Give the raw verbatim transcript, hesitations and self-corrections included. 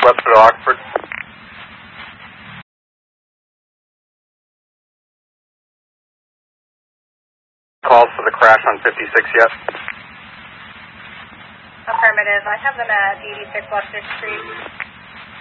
Webster to Oxford. Calls for the crash on fifty-six yet? Affirmative. I have them at eighty-six West sixth Street.